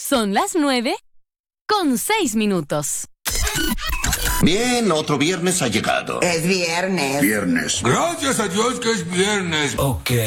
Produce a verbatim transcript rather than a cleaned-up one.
Son las nueve con seis minutos. Bien, otro viernes ha llegado. Es viernes. Viernes. Gracias a Dios que es viernes. Ok.